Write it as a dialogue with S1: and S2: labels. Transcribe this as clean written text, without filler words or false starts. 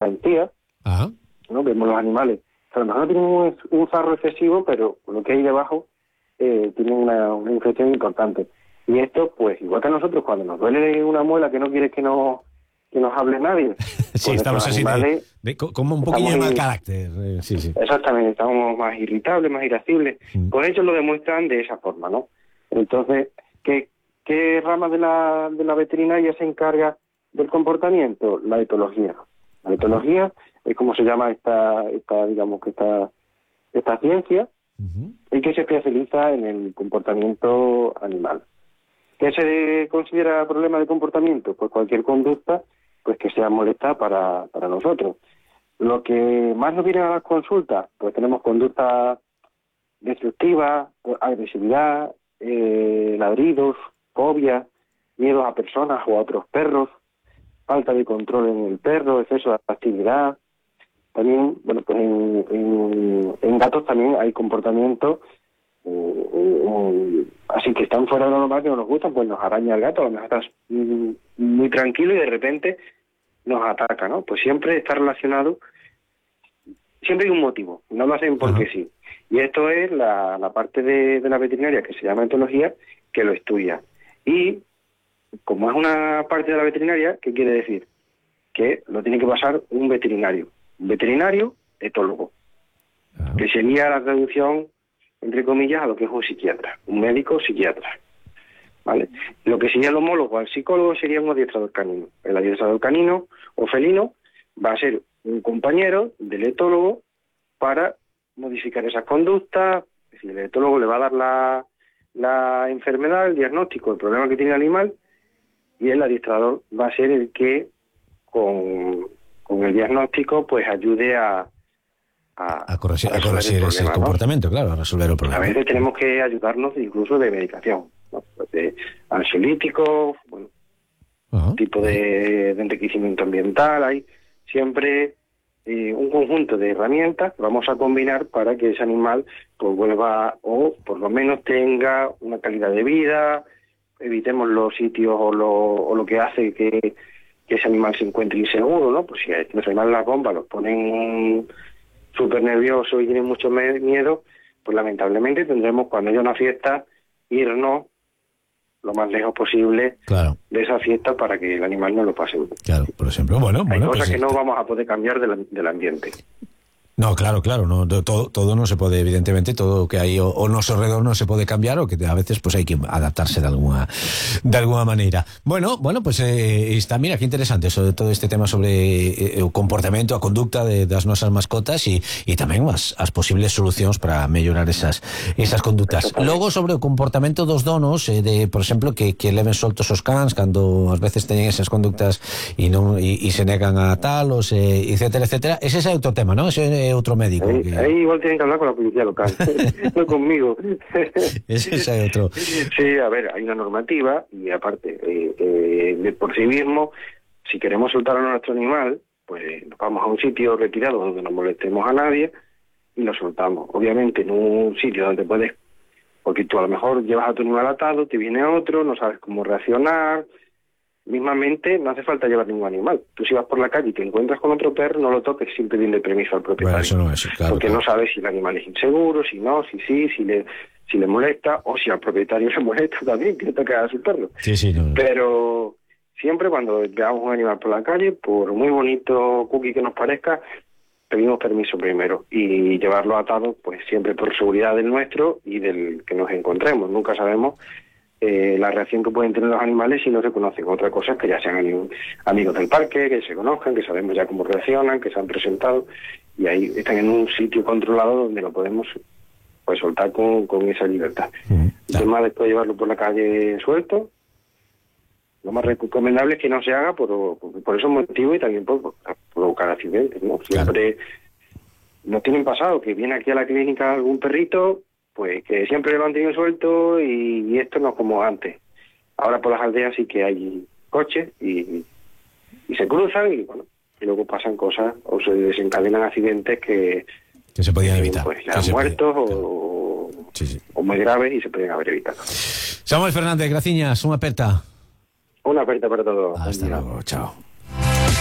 S1: encías, ¿no? Vemos los animales, que a lo mejor no tienen un sarro excesivo, pero lo que hay debajo tienen una infección importante. Y esto, pues, igual que a nosotros, cuando nos duele una muela que no quiere que nos hable nadie.
S2: Sí, estamos así como un poquillo de mal carácter. Sí.
S1: Exactamente, estamos más irritables, más irascibles. Pues ellos lo demuestran de esa forma, ¿no? Entonces, ¿qué rama de la veterinaria se encarga del comportamiento? La etología. La etología es como se llama esta ciencia, y que se especializa en el comportamiento animal. ¿Qué se considera problema de comportamiento? Pues cualquier conducta pues que sea molesta para nosotros. Lo que más nos viene a las consultas, pues tenemos conducta destructiva, agresividad, ladridos, fobia, miedo a personas o a otros perros, falta de control en el perro, exceso de actividad. También, bueno, pues en gatos también hay comportamientos así que están fuera de lo normal, que no nos gustan, pues nos araña el gato, a lo mejor estás muy tranquilo y de repente nos ataca, ¿no? Pues siempre está relacionado, siempre hay un motivo, no lo hacen porque sí. Y esto es la parte de la veterinaria que se llama etología, que lo estudia. Y como es una parte de la veterinaria, ¿qué quiere decir? Que lo tiene que pasar un veterinario etólogo, que sería la traducción, entre comillas, a lo que es un psiquiatra, un médico psiquiatra, ¿vale? Lo que sería el homólogo al psicólogo sería un adiestrador canino. El adiestrador canino o felino va a ser un compañero del etólogo para modificar esas conductas. Es decir, el etólogo le va a dar la enfermedad, el diagnóstico, el problema que tiene el animal, y el adiestrador va a ser el que con el diagnóstico pues ayude a
S2: corregir ese comportamiento, ¿no? Claro, a resolver el problema.
S1: A veces tenemos que ayudarnos incluso de medicación, ¿no? De ansiolíticos, bueno, tipo de enriquecimiento ambiental. Hay siempre un conjunto de herramientas que vamos a combinar para que ese animal pues vuelva, o por lo menos tenga una calidad de vida, evitemos los sitios o lo que hace que ese animal se encuentre inseguro, ¿no? Pues si los animales las bombas los ponen súper nerviosos y tienen mucho miedo, pues lamentablemente tendremos, cuando haya una fiesta, irnos lo más lejos posible de esa fiesta para que el animal no lo pase.
S2: Claro, por ejemplo, hay
S1: cosas pues que no vamos a poder cambiar del ambiente.
S2: No, claro, no, todo no se puede, evidentemente, todo que hay o no alrededor no se puede cambiar, o que a veces pues hay que adaptarse de alguna manera. Bueno, pues está, mira, qué interesante sobre todo este tema sobre o comportamento, a conducta das nosas mascotas e tamén as posibles solucións para mellorar esas conductas. Logo, sobre o comportamento dos donos, por exemplo, que leven soltos os cans cando ás veces teñen esas conductas e se negan a talos, etcétera, ese é outro tema, non? Ese otro médico.
S1: Ahí igual tienen que hablar con la policía local, no conmigo.
S2: Ese es otro.
S1: Sí, a ver, hay una normativa y aparte, por sí mismo, si queremos soltar a nuestro animal, pues vamos a un sitio retirado donde no molestemos a nadie y lo soltamos. Obviamente en un sitio donde puedes, porque tú a lo mejor llevas a tu animal atado, te viene otro, no sabes cómo reaccionar. Mismamente, no hace falta llevar ningún animal. Tú si vas por la calle y te encuentras con otro perro, no lo toques sin pedirle permiso al propietario.
S2: Bueno, eso no es, claro,
S1: porque no sabes si el animal es inseguro, si no, si sí, si le molesta, o si al propietario le molesta también, que toque a su perro.
S2: Sí, no.
S1: Pero siempre cuando veamos un animal por la calle, por muy bonito cookie que nos parezca, pedimos permiso primero, y llevarlo atado, pues siempre por seguridad del nuestro y del que nos encontremos. Nunca sabemos la reacción que pueden tener los animales si no se conocen. Otra cosa es que ya sean amigos del parque, que se conozcan, que sabemos ya cómo reaccionan, que se han presentado, y ahí están en un sitio controlado donde lo podemos pues soltar con esa libertad. Además, después de llevarlo por la calle suelto, lo más recomendable es que no se haga por esos motivos y también por provocar accidentes, ¿no? Siempre nos tienen pasado que viene aquí a la clínica algún perrito, pues que siempre lo han tenido suelto y esto no es como antes. Ahora por las aldeas sí que hay coches y se cruzan y bueno, y luego pasan cosas o se desencadenan accidentes que
S2: se podían evitar.
S1: Pues ya muertos o muy graves y se podían haber evitado.
S2: Samuel Fernández, graciñas, unha aperta.
S1: Una aperta para todos.
S2: Hasta luego, chao.